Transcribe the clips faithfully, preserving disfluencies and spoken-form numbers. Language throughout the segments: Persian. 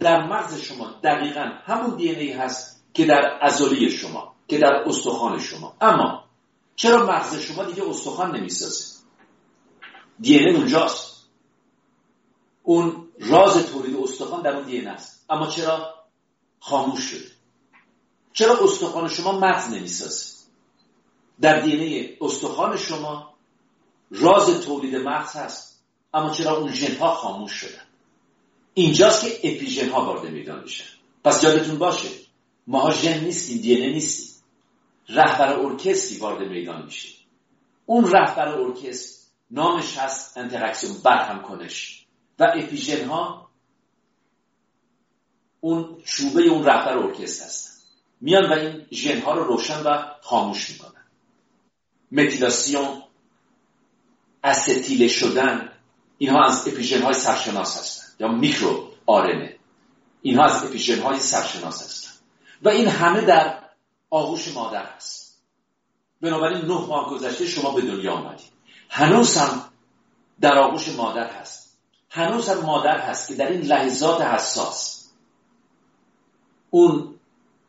در مغز شما دقیقاً همون دی ان ای هست که در عضله شما، که در استخوان شما. اما چرا مغز شما دیگه استخوان نمیسازه؟ دی ان ای اونجاست، اون راز تولید استخوان در اون دی ان ای است، اما چرا خاموش شده؟ چرا استخوان شما مغز نمیسازه؟ در دی ان ای استخوان شما راز تولید مغز هست، اما چرا اون ژن ها خاموش شدن؟ اینجاست که اپیژن ها وارد میدان میشن. پس یادتون باشه ما ژن نیستیم، دی ان ای نیستیم. رهبر ارکستری وارد میدان میشه. اون رهبر ارکستر نامش هست انتراکسیون، برهم کنش، و اپیژن ها اون چوبه اون رهبر ارکستر هستن، میان و این ژن ها رو روشن و خاموش میکنن. متیلاسیون، استیله شدن، اینها از اپیژن های سرشناس هستن، یا میکرو آرنه، اینها از اپیژن های سرشناس هستن و این همه در آغوش مادر هست. بنابراین نه ماه گذشته شما به دنیا آمدید، هنوز هم در آغوش مادر هست، هنوز هم مادر هست که در این لحظات حساس اون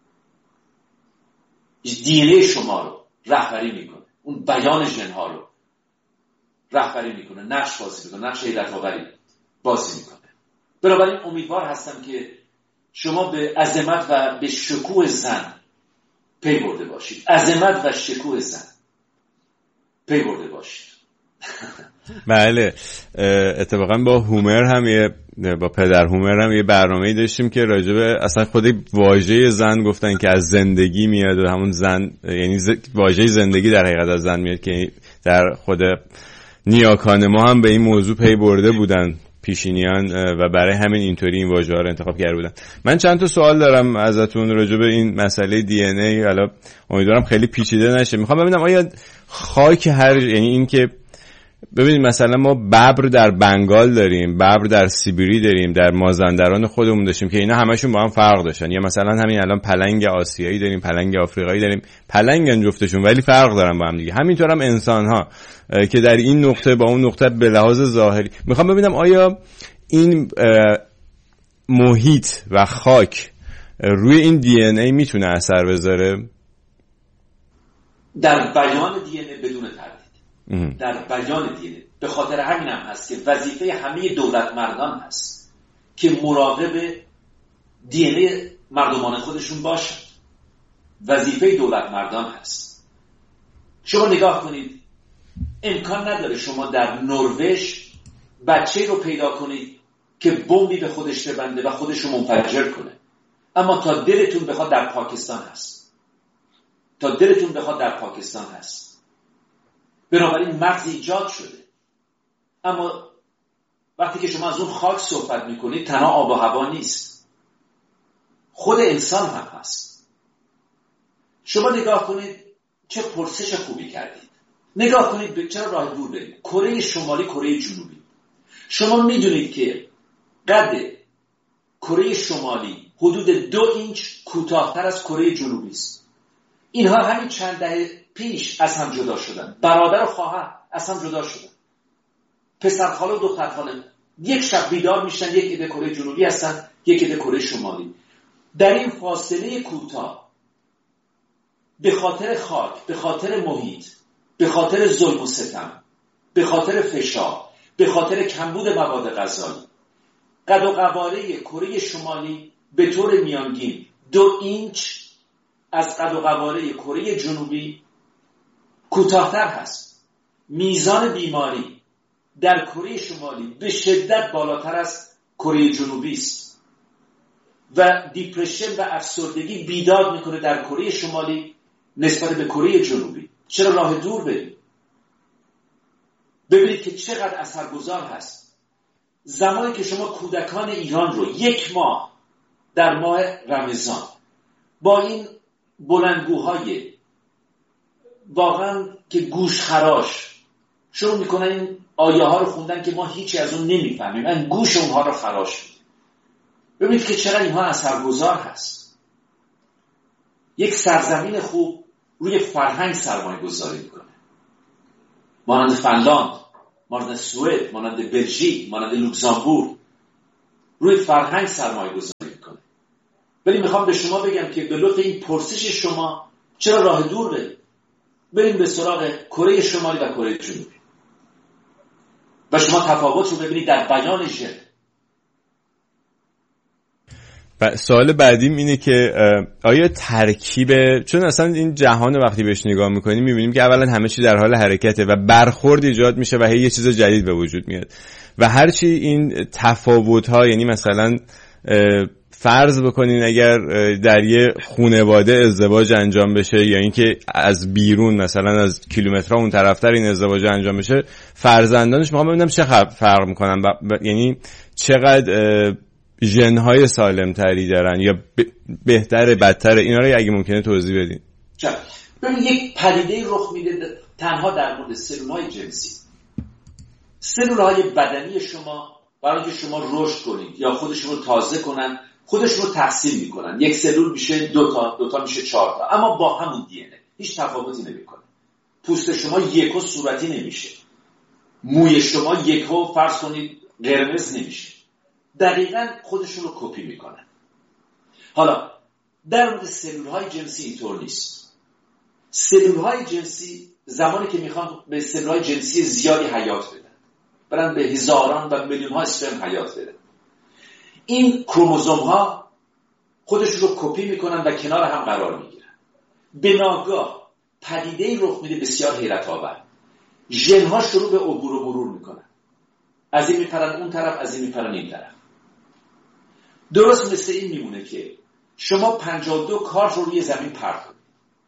دی ان ای شما رو رهبری میکنه، اون بیان ژن ها رو رهبری میکنه، نقش بازی میکنه، نقش هیئت‌آوری بازی میکنه. بنابراین امیدوار هستم که شما به عظمت و به شکوه زن پی برده باشید. عظمت و شکوه زن پی برده باشید. بله، اتفاقا با هومر هم یه با پدر هومر هم یه برنامه‌ای داشتیم که راجع به اصلا خود واژه زن گفتن که از زندگی میاد و همون زن، یعنی ز... واژه زندگی در حقیقت از زن میاد، که در خود نیاکان ما هم به این موضوع پی برده بودن پیشینیان و برای همین اینطوری این واژه‌ها رو انتخاب کرده بودن. من چند تا سوال دارم ازتون راجع به این مسئله دی ان ای. حالا امیدوارم خیلی پیچیده نشه. میخوام ببینم آیا خاک هر، یعنی این که ببینید مثلا ما ببر در بنگال داریم، ببر در سیبری داریم، در مازندران خودمون داشتیم که اینا همشون با هم فرق داشتن، یا مثلا همین الان پلنگ آسیایی داریم، پلنگ آفریقایی داریم، پلنگن جفتشون ولی فرق دارن با هم دیگه. همینطور هم انسان ها که در این نقطه با اون نقطه به لحاظ ظاهری. میخوام ببینم آیا این محیط و خاک روی این دی ان ای میتونه اثر بذاره؟ در بیان دی ان ای بدون تردید، در بیان دی ان ای. به خاطر همین هم هست که وظیفه همه دولت مردان هست که مراقب دی ان ای مردمان خودشون باشن. وظیفه دولت مردان هست. شما نگاه کنید، امکان نداره شما در نروژ بچه رو پیدا کنید که بمبی به خودش ببنده و خودش رو منفجر کنه، اما تا دلتون بخواد در پاکستان هست، تا دلتون بخواد در پاکستان هست. بنابراین مغز ایجاد شده، اما وقتی که شما از اون خاک صحبت میکنید تنها آب و هوا نیست، خود انسان هم هست. شما نگاه کنید چه پرسش خوبی کردید. نگاه کنید به چرا راه دور برید. کره شمالی، کره جنوبی. شما میدونید که قد کره شمالی حدود دو اینچ کوتاه‌تر از کره جنوبی است. اینها همین چند دهه پیش از هم جدا شدن. برادر و خواهر از هم جدا شدن. پسرخاله و دخترخاله یک شب بیدار میشن، یک عده کره جنوبی هستن، یک عده کره شمالی. در این فاصله کوتاه به خاطر خاک، به خاطر محیط، به خاطر ظلم و ستم، به خاطر فشار، به خاطر کمبود مواد غذایی، قد و قواره کره شمالی به طور میانگین دو اینچ از قد و قواره کره جنوبی کوتاه‌تر هست. میزان بیماری در کره شمالی به شدت بالاتر از کره جنوبی است و دیپرشن و افسردگی بیداد میکنه در کره شمالی نسبت به کره جنوبی. چرا راه دور بریم؟ ببینید که چقدر اثرگذار هست. زمانی که شما کودکان ایران رو یک ماه در ماه رمضان با این بلندگوهای واقعا که گوش خراش شروع میکنن این آیه ها رو خوندن که ما هیچی از اون نمیفهمیم، من گوش اونها رو خراش میدیم. ببینید که چقدر اینها اثرگذار هست. یک سرزمین خوب روی فرهنگ سرمایه گذاری میکنه، مانند فنلاند، مانند سوئد، مانند بلژیک، مانند لوکزامبورگ روی فرهنگ سرمایه گذاری. ولی میخوام به شما بگم که به لطف این پرسش شما چرا راه دور بریم؟ بریم به سراغ کره شمالی و کره جنوبی و شما تفاوت رو ببینید در بیان ژن. سوال بعدیم اینه که آیا ترکیب، چون اصلا این جهان وقتی بهش نگاه میکنیم میبینیم که اولا همه چی در حال حرکته و برخورد ایجاد میشه و هی یه چیز جدید به وجود میاد و هرچی این تفاوت ها، یعنی مثلا فرض بکنین اگر در یه خانواده ازدواج انجام بشه یا اینکه از بیرون مثلا از کیلومترها اون طرفتر این ازدواج انجام بشه، فرزندانش میخوام ببینم چه فرق میکنن، یعنی چقدر ژن‌های سالم‌تری دارن یا بهتره بدتره، اینا رو اگه ممکنه توضیح بدین. چرا؟ ببین یک پدیده رخ میده تنها در مورد سلول‌های جنسی. سلول‌های بدنی شما برای اینکه شما رشد کنید یا خودشون رو تازه کنن، خودشون رو تحصیل میکنن. یک سلول میشه دو تا، دو تا میشه چهار تا، اما با همون دی ان ای هیچ تفاوتی نمیکنه. پوست شما یک و صورتی نمیشه، موی شما یک و فرض کنید قرمز نمیشه. دقیقاً خودشون رو کپی میکنن. حالا در مورد سلول‌های جنسی اینطور نیست. سلول‌های جنسی زمانی که میخوان به سلول‌های جنسی زیادی حیات بدن، برن به هزاران و میلیون‌ها اسپرم حیات بدن، این کروموزوم‌ها خودشون رو کپی میکنن و کنار هم قرار میگیرن. به ناگاه پدیده‌ای رخ میده بسیار حیرت آور. ژن‌ها شروع به عبور و مرور میکنن، از این میپرن اون طرف، از این میپرن این طرف. درست مثل این میمونه که شما پنجاه و دو کارت رو روی زمین پرت کنید.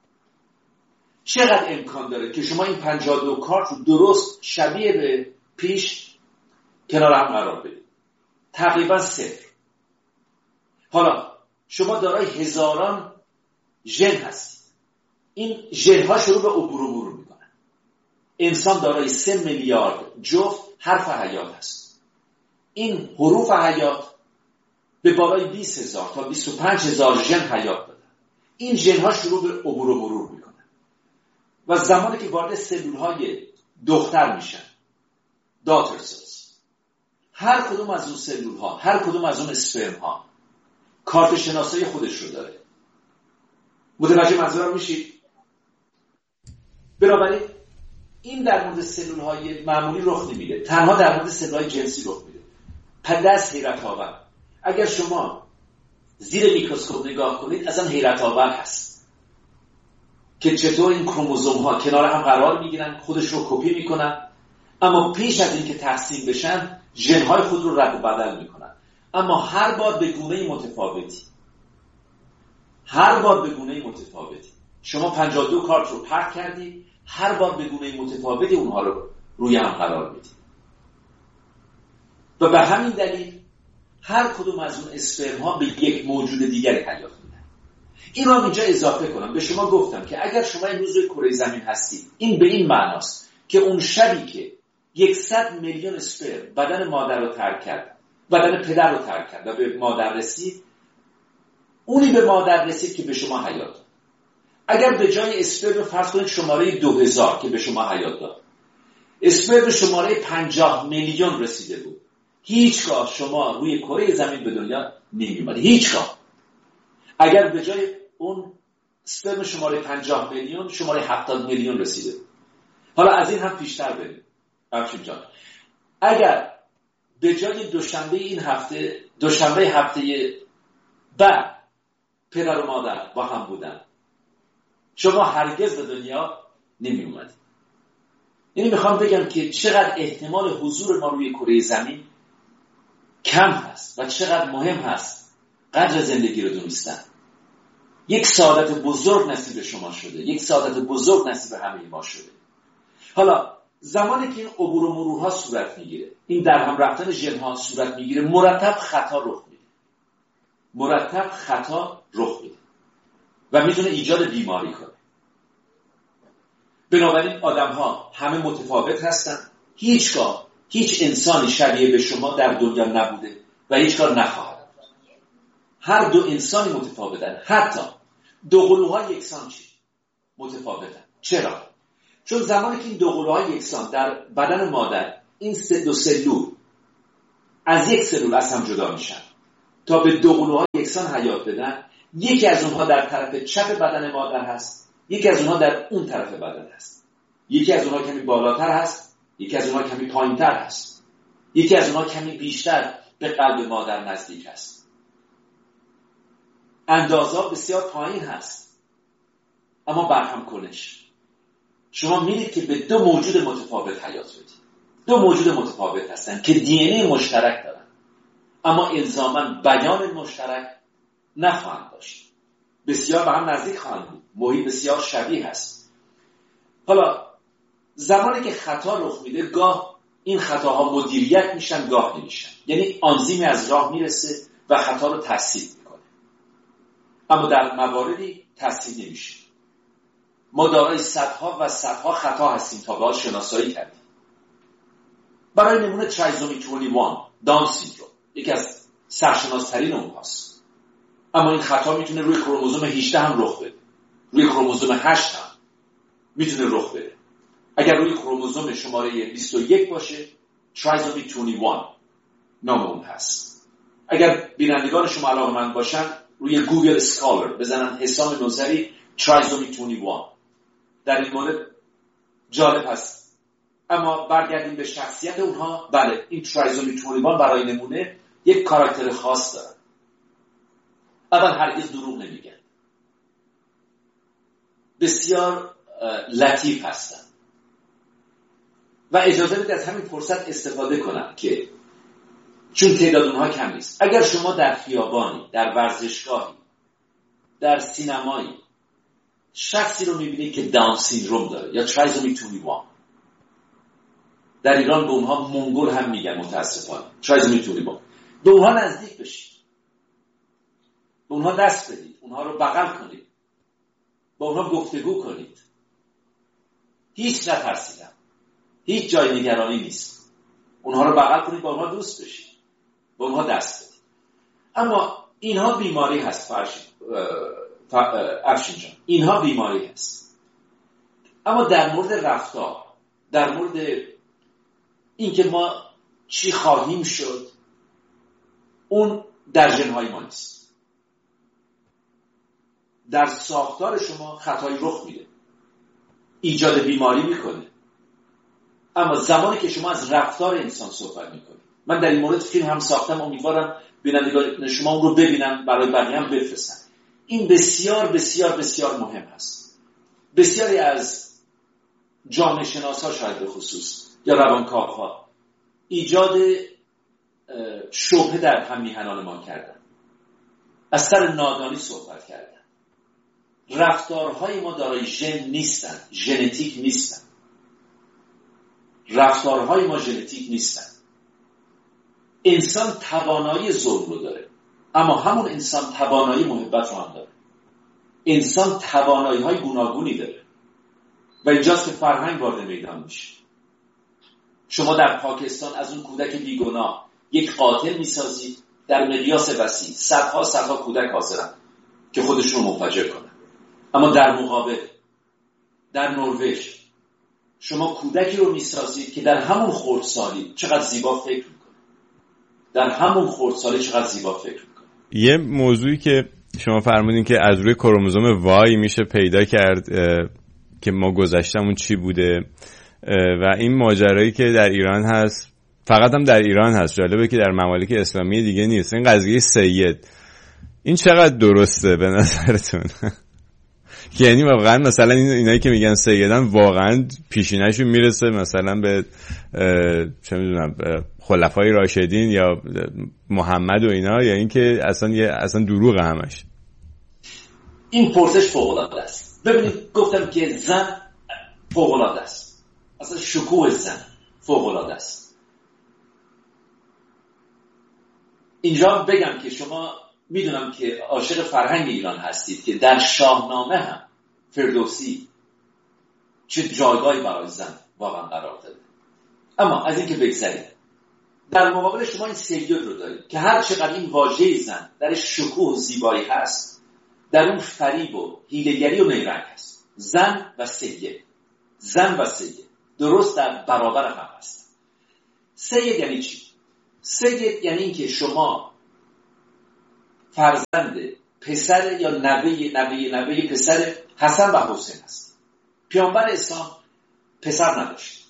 چقدر امکان داره که شما این پنجاه و دو کارت رو درست شبیه به پیش کنار هم قرار بدید؟ تقریبا صفر. حالا شما دارای هزاران ژن هستید. این ژن ها شروع به عبور و مرور میکنن. انسان دارای سه میلیارد جفت حرف حیات هست. این حروف حیات به بالای بیست هزار تا بیست و پنج هزار ژن حیات دادن. این ژن ها شروع به عبور و مرور میکنن و زمانی که وارد سلول های دختر میشن، داتر سلز، هر کدوم از اون سلول ها، هر کدوم از اون اسپرم ها کارت شناسایی خودش رو داره. متوجه منظورم میشید؟ بنابراین این در مورد سلول های معمولی رخ نمیده، تنها در مورد سلول های جنسی رخ میده. پدست حیرت آور. اگر شما زیر میکروسکوپ نگاه کنید اصلا حیرت آور هست که چطور این کروموزوم ها کنار هم قرار میگیرن، خودش رو کپی میکنن، اما پیش از اینکه تقسیم بشن ژن های خود رو رد و بدل میکنن، اما هر بار به گونه متفاوتی. هر بار به گونه متفاوتی. شما پنجاه و دو کارت رو پرت کردی، هر بار به گونه متفاوتی اونها رو روی هم قرار میدی. و به همین دلیل هر کدوم از اون اسپرم ها به یک موجود دیگری حیات میدن. این رو اینجا اضافه کنم. به شما گفتم که اگر شما امروز روی کره زمین هستید، این به این معناست که اون شبی که صد میلیون اسپرم بدن مادر رو ترک کرد، بدن پدر رو ترک کرد و به مادر رسید، اونی به مادر رسید که به شما حیات داد. اگر به جای اسپرم فرض کنید شماره دو هزار که به شما حیات داد، اسپرم شماره پنجاه میلیون رسیده بود، هیچگاه شما روی کره زمین به دنیا نمی‌آمدید. هیچگاه. اگر به جای اون اسپرم شماره پنجاه میلیون شماره هفتاد میلیون رسیده. حالا از این هم پیشتر بریم. افشین جان، اگر به جای دوشنبه این هفته، دوشنبه هفته بعد پدر و مادر با هم بودن، شما هرگز به دنیا نمی اومدید. یعنی میخوام بگم که چقدر احتمال حضور ما روی کره زمین کم هست و چقدر مهم هست قدر زندگی رو دونستن. یک سعادت بزرگ نصیب شما شده، یک سعادت بزرگ نصیب همه ما شده. حالا زمانی که این عبور و مرورها صورت میگیره، این در هم رفتن ژن‌ها صورت میگیره، مرتب خطا رخ میده. مرتب خطا رخ میده و میتونه ایجاد بیماری کنه. بنابراین آدم‌ها همه متفاوت هستن. هیچگاه هیچ انسانی شبیه به شما در دنیا نبوده و هیچگاه نخواهد بود. هر دو انسانی متفاوتن. حتی دو قلوها یکسان چی؟ متفاوتن. چرا؟ چون زمانی که این دو قلوهای یکسان در بدن مادر، این سه دو سلول از یک سلول از هم جدا میشن تا به دو قلوهای یکسان حیات بدن، یکی از اونها در طرف چپ بدن مادر هست، یکی از اونها در اون طرف بدن هست. یکی از اونها کمی بالاتر هست، یکی از اونها کمی پایینتر هست، یکی از اونها کمی بیشتر به قلب مادر نزدیک است. اندازه بسیار پایین هست، اما برهم کنش. شما میدید که به دو موجود متفاوت حیات بدید. دو موجود متفاوت هستن که دی ان ای مشترک دارن، اما الزاماً بیان مشترک نخواهند داشت. بسیار به هم نزدیک خواهند بود، محیط بسیار شبیه هست. حالا زمانی که خطا رخ میده، گاه این خطاها مدیریت میشن، گاه نمیشن. یعنی آنزیمی از راه میرسه و خطا رو تصحیح میکنه، اما در مواردی تصحیح نمیشه. ما دارای صدها و صدها خطا هستیم تا باهاش شناسایی کردیم. برای نمونه ترایزومی بیست و یک داون سیندروم یکی از سرشناس‌ترین اونهاست، اما این خطا میتونه روی کروموزوم هجده هم رخ بده، روی کروموزوم هشت هم میتونه رخ بده. اگر روی کروموزوم شماره بیست و یک باشه، ترایزومی بیست و یک نام اون هست. اگر بینندگان شما علاقه‌مند باشن، روی گوگل اسکالر بزنن حسام نوذری ترایزومی بیست و یک، در این مورد جالب هست. اما برگردیم به شخصیت اونها. بله، این ترایزومی بیست و یک برای نمونه یک کاراکتر خاص داره. اول هرگز دروغ نمیگن، بسیار لطیف هستن و اجازه بدید از همین فرصت استفاده کنم که چون تعداد اونها کم نیست، اگر شما در خیابانی، در ورزشگاهی، در سینمایی شخصی رو میبینید که داون سیندروم داره یا ترایزومی بیست و یک، در ایران به اونها منگول هم میگن متاسفانه، ترایزومی بیست و یک، به اونها نزدیک بشید، به اونها دست بدید، اونها رو بغل کنید، با اونها گفتگو کنید. هیچ نترسیدن، هیچ جای نگرانی نیست. اونها رو بغل کنید، با اونها دوست بشید، با اونها دست بدید. اما اینها بیماری هست افشین جان، اینها بیماری هست. اما در مورد رفتار، در مورد اینکه ما چی خواهیم شد، اون در ژن‌های ما نیست. در ساختار شما خطایی رخ میده، ایجاد بیماری میکنه، اما زمانی که شما از رفتار انسان صحبت میکنید، من در این مورد فیلم هم ساختم، امیدوارم بینندگان شما اون رو ببینن، برای بقیه هم بفرستن. این بسیار بسیار بسیار مهم هست. بسیاری از جامعه شناسا شاید به خصوص یا روانکاوها ایجاد شبهه در هم میهنان ما کردن، از سر نادانی صحبت کردن. رفتارهای ما دارای ژن نیستن، ژنتیک نیستن. رفتارهای ما ژنتیک نیستن. انسان توانایی ظلم رو داره، اما همون انسان توانایی محبت رو هم داره. انسان توانایی های گوناگونی داره و اینجاست که فرهنگ وارد میدان میشه. شما در پاکستان از اون کودک بیگناه یک قاتل میسازید، در مقیاس وسیع صدها صدها کودک حاضرن که خودشون رو منفجر کنن. اما در مقابل در نروژ شما کودکی رو میسازید که در همون خردسالی چقدر زیبا فکر میکنه، در همون خردسالی چقدر زیبا فکر میکنه. یه موضوعی که شما فرمودین که از روی کروموزوم وای میشه پیدا کرد که ما گذشتمون چی بوده و این ماجرایی که در ایران هست، فقط هم در ایران هست، جالبه که در ممالک اسلامی دیگه نیست، این قضیه سید، این چقدر درسته به نظرتون؟ یعنی واقعا مثلا اینایی که میگن سیدان واقعا پیشینه‌شون میرسه مثلا به چه میدونم خلفای راشدین یا محمد و اینا، یا اینکه اصلا یه اصلا دروغ همش؟ این پرسش فوق‌العاده است. ببینید گفتم که زن فوق‌العاده است، اصلا شکوه زن فوق‌العاده است. اینجا بگم که شما میدونم که عاشق فرهنگ ایران هستید که در شاهنامه هم فردوسی چه جایگاهی برای زن واقعا قرار داده. اما از این که بگذارید، در مقابل شما این سید رو دارید که هر چقدر این واژه زن در شکوه و زیبایی هست، در اون فریب و حیله‌گری و نیرنگ هست. زن و سید، زن و سید درست در برابر هم هست. سید یعنی چی؟ سید یعنی این که شما فرزند پسر یا نوه نوه نوه پسر حسن و حسین است. پیامبر اسلام پسر نداشت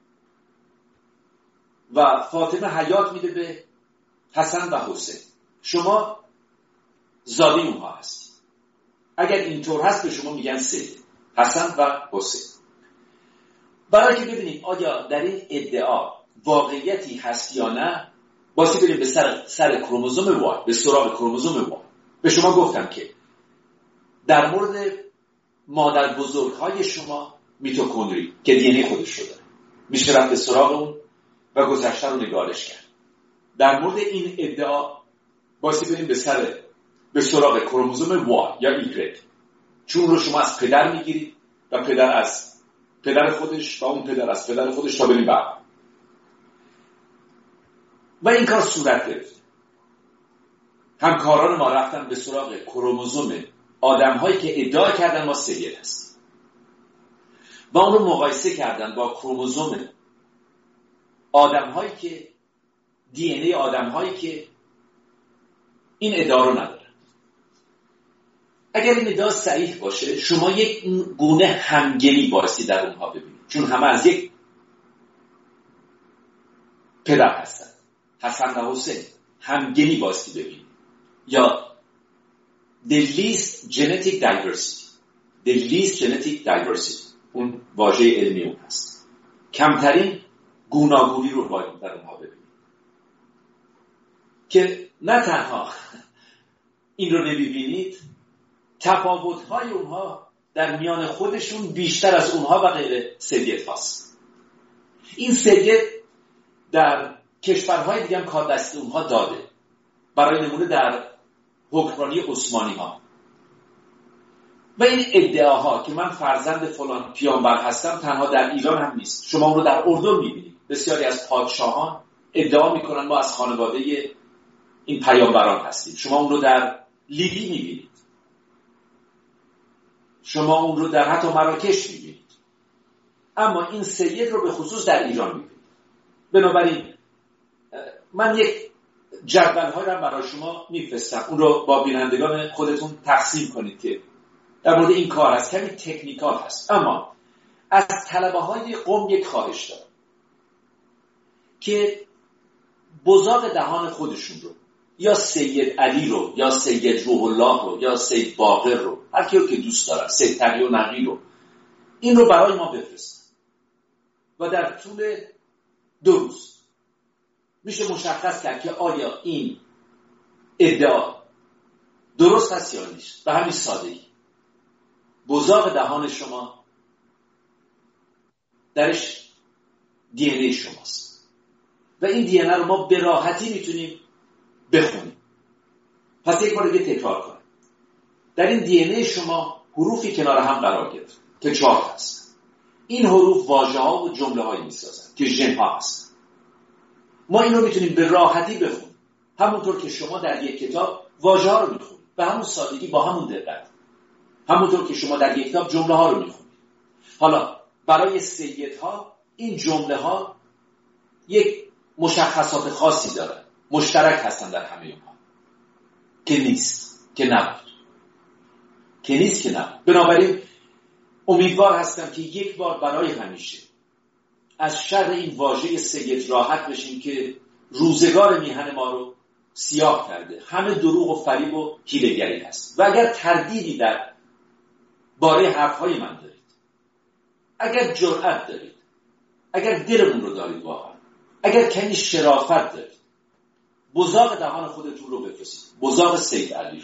و فاطمه حیات میده به حسن و حسین. شما زاده اونها هستید. اگر اینطور هست به شما میگن سید، حسن و حسین. برای که ببینیم آیا در این ادعا واقعیتی هست یا نه، باسی بریم به سر, سر کروموزوم وای، به سراغ کروموزوم وای. به شما گفتم که در مورد مادر بزرگهای شما میتوکندری که دی ان ای خودش رو داره، میشه رفت به سراغ اون و گذشته رو نگارش کرد. در مورد این ادعا باسی بریم به سر به سراغ کروموزوم وای یا ایگرگ، چون رو شما از پدر میگیرید و پدر از پدر خودش و اون پدر از پدر خودش تا بریم بعد. و این کار صورت گرفت. همکاران ما رفتن به سراغ کروموزوم آدم هایی که ادعا کردن ما سید هستیم و اون رو مقایسه کردن با کروموزوم آدم هایی که دی ان ای آدم هایی که این ادعا رو ندارن. اگر این ادعا صحیح باشه، شما یک گونه همگنی بایستی در اونها ببینید، چون همه از یک پدر هستن، حسن و حسین. همگنی بایستی ببینید، یا the least genetic diversity the least genetic diversity اون واژه علمی اون هست، کمترین گوناگونی رو باید در اونها ببینید که نه تنها این رو نمیبینید، تفاوت‌های اونها در میان خودشون بیشتر از اونها و غیر سید هاست. این سید در کشورهای دیگه هم کار دست اونها داده. برای نمونه در حکمرانی عثمانی ها و این ادعاها که من فرزند فلان پیامبر هستم تنها در ایران هم نیست. شما اون رو در اردن میبینید. بسیاری از پادشاهان ادعا میکنن ما از خانواده این پیامبران هستیم. شما اون رو در لیبی میبینید. شما اون رو در حتی مراکش میبینید. اما این سید رو به خصوص در ایران میبینید. بنابراین من یک جدول ها رو برای شما میفرستم، اون رو با بینندگان خودتون تقسیم کنید که در مورد این کار هست. کمی تکنیکال هست، اما از طلبه های قم یک خواهش دارم که بزاق دهان خودشون رو، یا سید علی رو یا سید روح الله رو یا سید باقر رو، هر کیو که دوست دارن، سید تقی و نقی رو، این رو برای ما بفرستن و در طول دو روز میشه مشخص کرد که آیا این ادعا درست هست یا نیست. به همین سادگی بزاق دهان شما درش دی ان ای شماست و این دی ان ای رو ما به راحتی میتونیم بخونیم. پس یک بار دیگه تکرار کنیم. در این دی ان ای شما حروفی کنار هم قرار گرفت که چهار هست. این حروف واژه ها و جمله هایی میسازن که ژن ها هست. ما این رو میتونیم به راحتی بخونیم، همونطور که شما در یک کتاب واژه ها رو میخونید به همون سادگی، با همون دقت، همونطور که شما در یک کتاب جمله ها رو میخونید. حالا برای سیدها این جمله ها یک مشخصات خاصی دارن، مشترک هستن در همه اونها، که نیست که نبود که نیست که نبود. بنابراین امیدوار هستم که یک بار برای همیشه از شر این واژه سید راحت بشیم که روزگار میهن ما رو سیاه کرده. همه دروغ و فریب و حیله‌گری هست. و اگر تردیدی در باره حرفهای من دارید، اگر جرأت دارید، اگر دلمون رو دارید واقعا، اگر کمی شرافت دارید، بزاق دهان خودتون رو بفرستید، بزاق سید علی رو.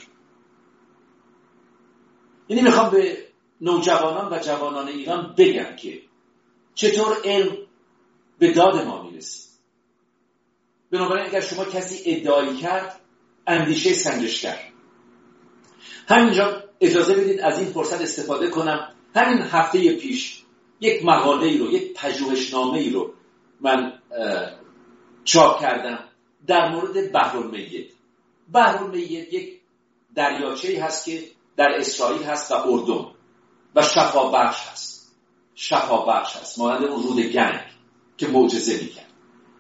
یعنی میخوام به نوجوانان و جوانان ایران بگم که چطور علم به داد ما میرسید. بنابراین اگر شما کسی ادعایی کرد، اندیشه سنجش کرد. همینجا اجازه بدید از این فرصت استفاده کنم. همین هفته پیش یک مقاله ای رو، یک پژوهشنامه ای رو من چاپ کردم در مورد بحرالمیت. بحرالمیت یک دریاچه‌ای هست که در اسرائیل هست و اردن و شفا بخش هست. شفا بخش هست، مانند اون رود گنگ که معجزه میکرد.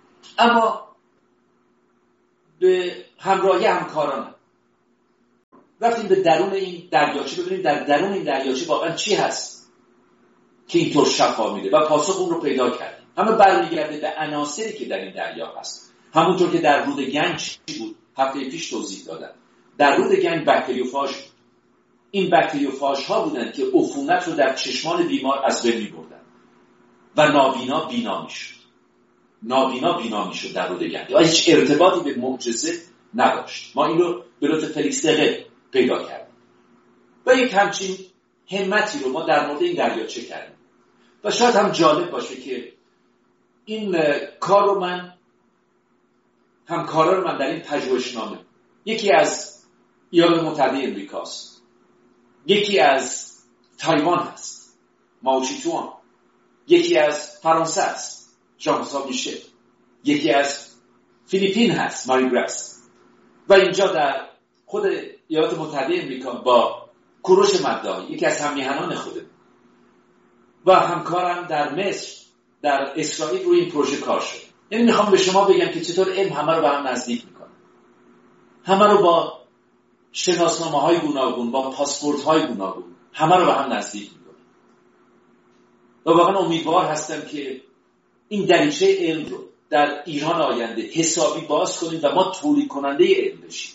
اما به همراهی همکارانم رفتیم به درون این دریاچه ببینیم در درون این دریاچه واقعا چی هست که اینطور شفا میده و پاسخ اون رو پیدا کردیم. همه برمیگرده به عناصری که در این دریا هست. همونطور که در رود گنج بود، هفته پیش توضیح دادم، در رود گنج باکتریوفاژ بود. این باکتریوفاژ ها بودن که عفونت رو در چشمان بیمار از بین می‌بردن و نابینا بینا میشد. نابینا بینا میشد در رود گنج و هیچ ارتباطی به معجزه نداشت. ما این رو به لطف فلیکس دقه پیدا کردیم و یک همچین همتی رو ما در مورد این دریاچه کردیم. و شاید هم جالب باشه که این کار رو من همکاران من در این پژوهشنامه، یکی از ایالات متحده امریکاست، یکی از تایوان هست ماو چی توان، یکی از فرانسه است ژان پل میشل، یکی از فیلیپین هست ماری گراس و اینجا در خود ایالات متحده امریکا با کوروش مدعی یکی از هم‌میهنان خوده و همکارم در مصر در اسرائیل روی این پروژه کار شد. یعنی میخوام به شما بگم که چطور علم همه رو به هم نزدیک میکنه، همه رو با شناسنامه های گوناگون، با پاسپورت های گوناگون همه رو به هم نزدیک میکنه و واقعا امیدوار هستم که این دریچه علم رو در ایران آینده حسابی باز کنیم و ما تولید کننده علم بشیم.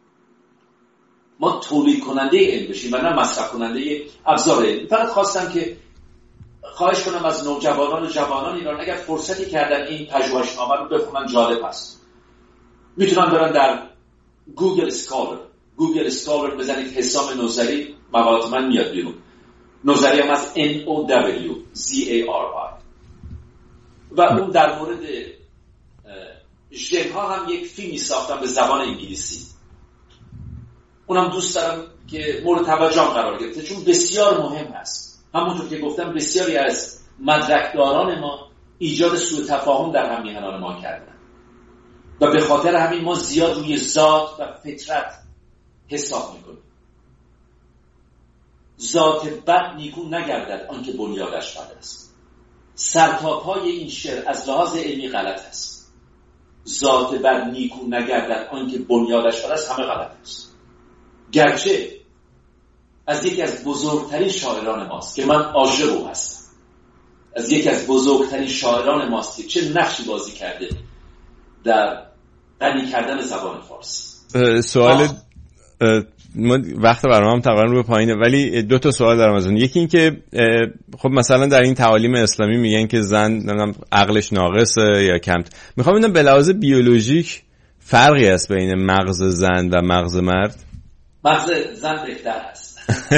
ما تولید کننده علم بشیم و نه مصرف کننده ابزار علم. فقط خواستم که خواهش کنم از نوجوانان و جوانان ایران اگر فرصتی کردن این پژوهشنامه رو بخونن، جالب است. میتونن برن در گوگل اسکالر گوگل اسکالر بزنید حسام نوذری، مقالات من میاد بیرون. نوذری هم از N O W Z A R I و اون در مورد ژن ها هم یک فیلمی ساختم به زبان انگلیسی. اونم دوست دارم که مورد توجه قرار گرفته چون بسیار مهم است. همونطور که گفتم بسیاری از مدرکداران ما ایجاد سوء تفاهم در هم میهنان ما کردن و به خاطر همین ما زیاد روی ذات و فطرت حساب میکنیم. ذات بد نیکو نگردد آنکه بنیادش بد است. سرتاپای این شعر از لحاظ علمی غلط است. ذات بد نیکو نگردد آنکه بنیادش بد است، همه غلط است. گرچه از یکی از بزرگترین شاعران ماست که من عاشق او هستم، از یکی از بزرگترین شاعران ماست که چه نقشی بازی کرده در غنی کردن زبان فارسی. سوال ما وقت برنامه تقریبا رو به پایینه ولی دو تا سوال دارم از اون. یکی این که خب مثلا در این تعالیم اسلامی میگن که زن نمیدونم عقلش ناقصه یا کم. میخوام ببینم به لحاظ بیولوژیک فرقی هست بین مغز زن و مغز مرد؟ مغز زن بهتر است.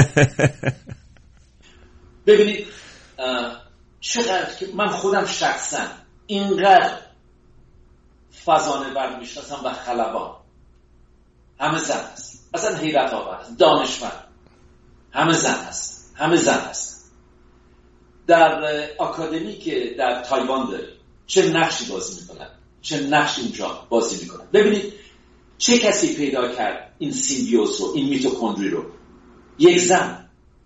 ببینید چقدر که من خودم شخصا اینقدر فزانه ورد میشناسم و خلبان، همه زن هست، اصلا حیرت آور است. دانشمند همه زن هست، همه زن هست. در آکادمی که در تایوان داریم چه نقشی بازی میکنن، چه نقشی اونجا بازی میکنن. ببینید چه کسی پیدا کرد این سیمبیوز رو، این میتوکندری رو؟ یک زن.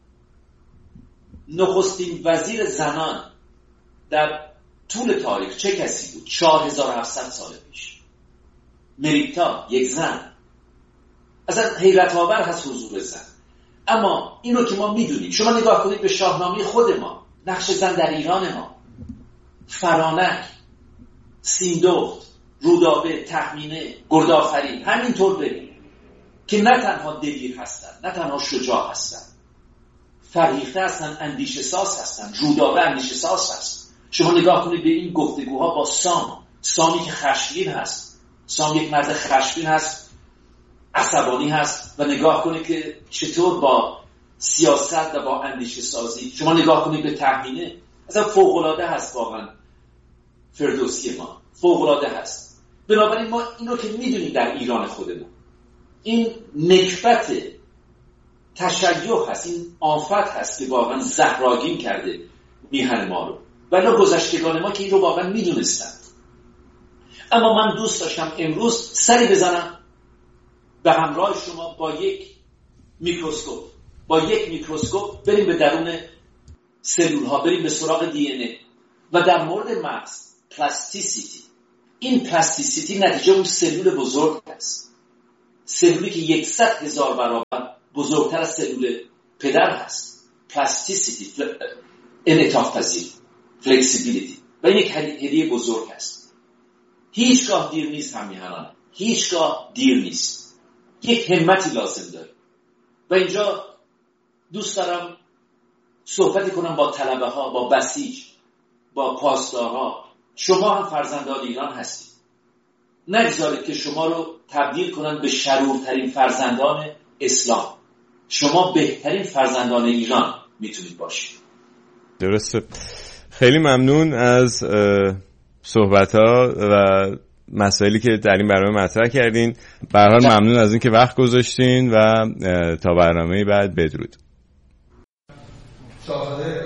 نخستین وزیر زنان در طول تاریخ چه کسی بود؟ چهار هزار و هفتصد سال پیش. مریتا، یک زن. اصلا حیرت آور هست حضور زن. اما اینو که ما میدونیم، شما نگاه کنید به شاهنامه خود ما، نقش زن در ایران ما، فرانک، سیندخت، رودابه، تهمینه، گردآفرین، همینطور بریم که نه تنها دلیر هستن، نه تنها شجاع هستن، فرهیخته هستن، اندیشه ساز هستن. رودابه اندیشه ساز هست. شما نگاه کنید به این گفتگوها با سام، سامی که خشمگین هست. سام یک مرد خشمگین هست، عصبانی هست و نگاه کنید که چطور با سیاست و با اندیشه سازی. شما نگاه کنید به تهمینه، اصلا فوق‌العاده هست. واقعا فردوسی ما فوق‌العاده هست. بنابراین ما اینو که میدونیم در ایران خودمون این نکبت تشیع هست، این آفت هست که واقعا زهراگین کرده میهن ما رو، ولی گذشتگان ما که این رو واقعا میدونستند. اما من دوست داشتم امروز سری بزنم به همراه شما با یک میکروسکوپ با یک میکروسکوپ بریم به درون سلول ها، بریم به سراغ دی ان ای و در مورد مغز پلاستیسیتی. این پلاستیسیتی نتیجه اون سلول بزرگ است. سلولی که یکصد هزار برابر بزرگتر از سلول پدر هست. پلاستیسیتی، انعطاف پذیری، فلکسیبیلیتی، و این یک هدیه بزرگ هست. هیچگاه دیر نیست همیهنان، هیچگاه دیر نیست. یک همتی لازم داره و اینجا دوست دارم صحبتی کنم با طلبه ها، با بسیج، با پاسدارها. شما هم فرزندان ایران هستید. نگذارید که شما رو تبدیل کنن به شرورترین فرزندان اسلام. شما بهترین فرزندان ایران میتونید باشید. درسته. خیلی ممنون از صحبت‌ها و مسائلی که در این برنامه مطرح کردین. به هر حال ممنون از اینکه وقت گذاشتین و تا برنامه بعد بدرود.